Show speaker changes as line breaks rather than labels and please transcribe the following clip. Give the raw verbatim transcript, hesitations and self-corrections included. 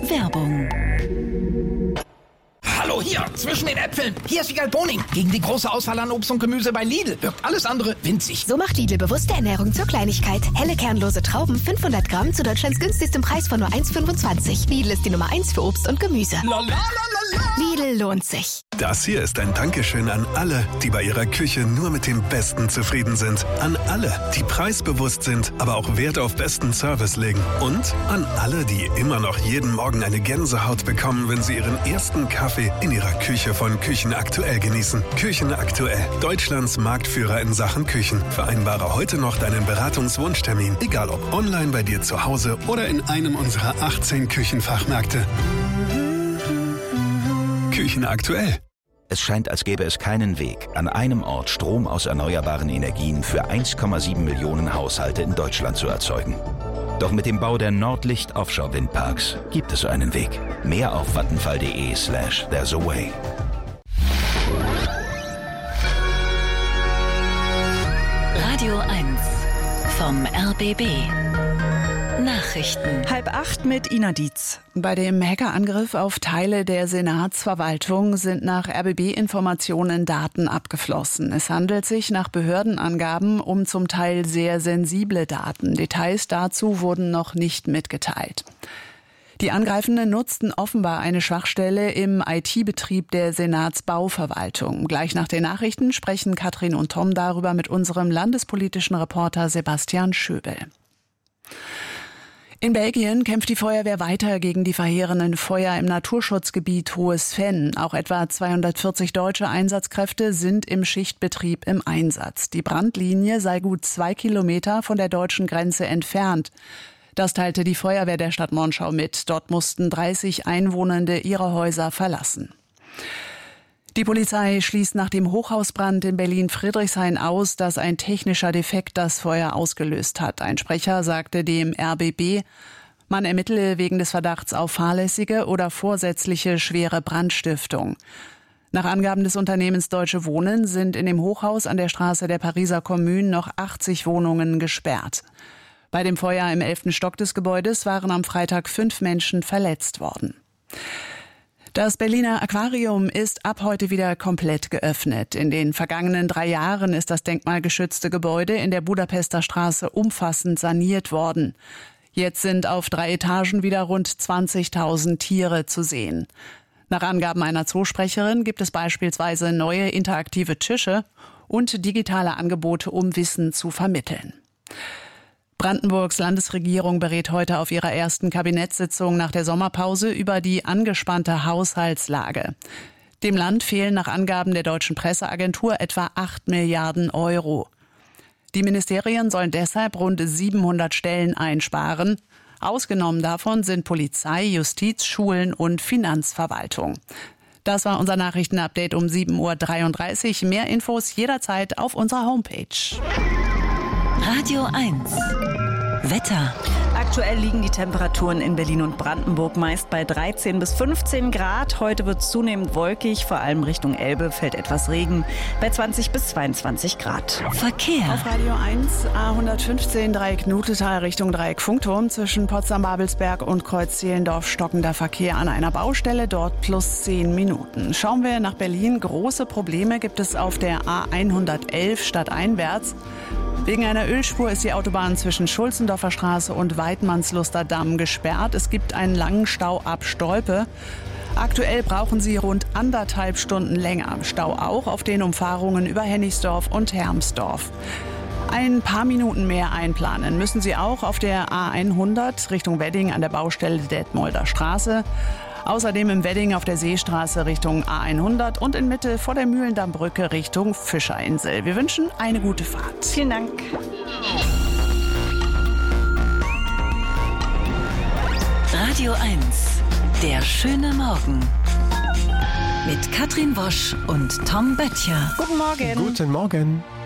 Werbung.
Hallo, hier, zwischen den Äpfeln. Hier ist Wiegald Boning. Gegen die große Auswahl an Obst und Gemüse bei Lidl wirkt alles andere winzig.
So macht Lidl bewusste Ernährung zur Kleinigkeit. Helle kernlose Trauben, fünfhundert Gramm zu Deutschlands günstigstem Preis von nur eins Komma fünfundzwanzig. Lidl ist die Nummer eins für Obst und Gemüse. Lidl lohnt sich.
Das hier ist ein Dankeschön an alle, die bei ihrer Küche nur mit dem Besten zufrieden sind. An alle, die preisbewusst sind, aber auch Wert auf besten Service legen. Und an alle, die immer noch jeden Morgen eine Gänsehaut bekommen, wenn sie ihren ersten Kaffee in ihrer Küche von Küchen Aktuell genießen. Küchen Aktuell, Deutschlands Marktführer in Sachen Küchen. Vereinbare heute noch deinen Beratungswunschtermin, egal ob online bei dir zu Hause oder in einem unserer achtzehn Küchenfachmärkte. Küchen Aktuell.
Es scheint, als gäbe es keinen Weg, an einem Ort Strom aus erneuerbaren Energien für eins Komma sieben Millionen Haushalte in Deutschland zu erzeugen. Doch mit dem Bau der Nordlicht Offshore Windparks gibt es einen Weg. Mehr auf vattenfall.de slash there's a way.
Radio eins vom R B B. Nachrichten.
Halb acht mit Ina Dietz. Bei dem Hackerangriff auf Teile der Senatsverwaltung sind nach R B B-Informationen Daten abgeflossen. Es handelt sich nach Behördenangaben um zum Teil sehr sensible Daten. Details dazu wurden noch nicht mitgeteilt. Die Angreifenden nutzten offenbar eine Schwachstelle im I T-Betrieb der Senatsbauverwaltung. Gleich nach den Nachrichten sprechen Katrin und Tom darüber mit unserem landespolitischen Reporter Sebastian Schöbel. In Belgien kämpft die Feuerwehr weiter gegen die verheerenden Feuer im Naturschutzgebiet Hohes Venn. Auch etwa zweihundertvierzig deutsche Einsatzkräfte sind im Schichtbetrieb im Einsatz. Die Brandlinie sei gut zwei Kilometer von der deutschen Grenze entfernt. Das teilte die Feuerwehr der Stadt Monschau mit. Dort mussten dreißig Einwohnende ihre Häuser verlassen. Die Polizei schließt nach dem Hochhausbrand in Berlin-Friedrichshain aus, dass ein technischer Defekt das Feuer ausgelöst hat. Ein Sprecher sagte dem R B B, man ermittele wegen des Verdachts auf fahrlässige oder vorsätzliche schwere Brandstiftung. Nach Angaben des Unternehmens Deutsche Wohnen sind in dem Hochhaus an der Straße der Pariser Kommune noch achtzig Wohnungen gesperrt. Bei dem Feuer im elften Stock des Gebäudes waren am Freitag fünf Menschen verletzt worden. Das Berliner Aquarium ist ab heute wieder komplett geöffnet. In den vergangenen drei Jahren ist das denkmalgeschützte Gebäude in der Budapester Straße umfassend saniert worden. Jetzt sind auf drei Etagen wieder rund zwanzigtausend Tiere zu sehen. Nach Angaben einer Zoosprecherin gibt es beispielsweise neue interaktive Tische und digitale Angebote, um Wissen zu vermitteln. Brandenburgs Landesregierung berät heute auf ihrer ersten Kabinettssitzung nach der Sommerpause über die angespannte Haushaltslage. Dem Land fehlen nach Angaben der Deutschen Presseagentur etwa acht Milliarden Euro. Die Ministerien sollen deshalb rund siebenhundert Stellen einsparen. Ausgenommen davon sind Polizei, Justiz, Schulen und Finanzverwaltung. Das war unser Nachrichtenupdate um sieben Uhr dreiunddreißig. Mehr Infos jederzeit auf unserer Homepage.
Radio eins. Wetter.
Aktuell liegen die Temperaturen in Berlin und Brandenburg meist bei dreizehn bis fünfzehn Grad. Heute wird es zunehmend wolkig, vor allem Richtung Elbe fällt etwas Regen bei zwanzig bis zweiundzwanzig Grad.
Verkehr.
Auf Radio eins A hundertfünfzehn Dreieck Nutetal Richtung Dreieck Funkturm zwischen Potsdam-Babelsberg und Kreuz-Zehlendorf stockender Verkehr an einer Baustelle, dort plus zehn Minuten. Schauen wir nach Berlin. Große Probleme gibt es auf der A hundertelf stadteinwärts. Wegen einer Ölspur ist die Autobahn zwischen Schulzendorfer Straße und Weidmannsluster Damm gesperrt. Es gibt einen langen Stau ab Stolpe. Aktuell brauchen Sie rund anderthalb Stunden länger. Stau auch auf den Umfahrungen über Hennigsdorf und Hermsdorf. Ein paar Minuten mehr einplanen müssen Sie auch auf der A hundert Richtung Wedding an der Baustelle Detmolder Straße. Außerdem im Wedding auf der Seestraße Richtung A hundert und in Mitte vor der Mühlendammbrücke Richtung Fischerinsel. Wir wünschen eine gute Fahrt. Vielen Dank.
Radio eins. Der schöne Morgen. Mit Katrin Wosch und Tom Böttcher.
Guten Morgen.
Guten Morgen.